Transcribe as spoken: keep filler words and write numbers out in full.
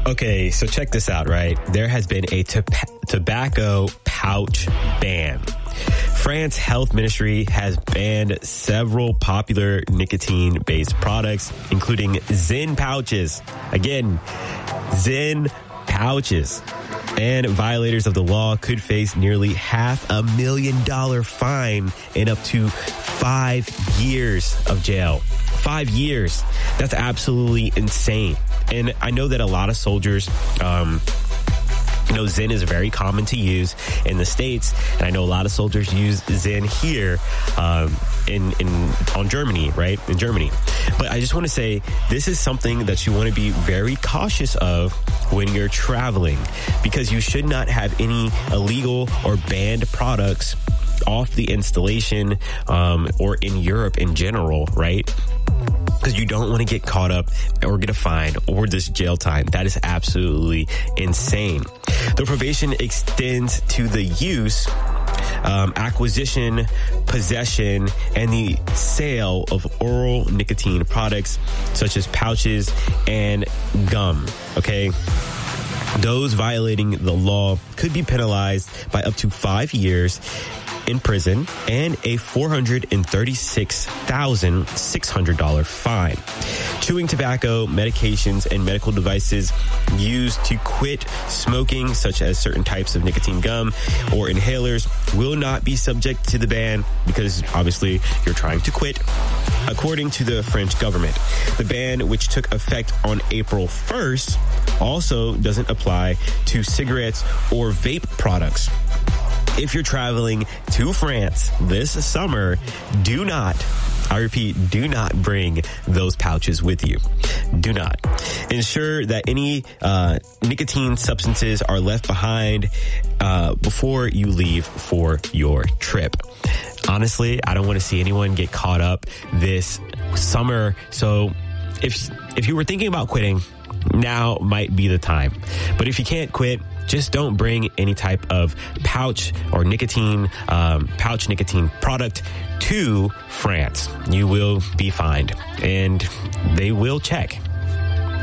Okay, so check this out, right? There has been a to- tobacco pouch ban. France Health Ministry has banned several popular nicotine-based products, including Zyn pouches. Again, Zyn pouches. And violators of the law could face nearly half a million dollar fine and up to five years of jail. Five years. That's absolutely insane. And I know that a lot of soldiers, um, you know, Zyn is very common to use in the States, and I know a lot of soldiers use Zyn here um, in in on Germany, right? In Germany. But I just want to say this is something that you want to be very cautious of when you're traveling, because you should not have any illegal or banned products off the installation um, or in Europe in general, right? Because you don't want to get caught up or get a fine or this jail time. That is absolutely insane. The probation extends to the use, um, acquisition, possession, and the sale of oral nicotine products such as pouches and gum. Okay? Those violating the law could be penalized by up to five years in prison and a four hundred thirty-six thousand six hundred dollars fine. Chewing tobacco, medications, and medical devices used to quit smoking, such as certain types of nicotine gum or inhalers, will not be subject to the ban because obviously you're trying to quit, according to the French government. The ban, which took effect on April first, also doesn't apply to cigarettes or vape products. If you're traveling to France this summer, do not, I repeat, do not bring those pouches with you. Do not. Ensure that any uh, nicotine substances are left behind uh, before you leave for your trip. Honestly, I don't want to see anyone get caught up this summer. So if if you were thinking about quitting, now might be the time. But if you can't quit, just don't bring any type of pouch or nicotine, um, pouch nicotine product to France. You will be fined and they will check.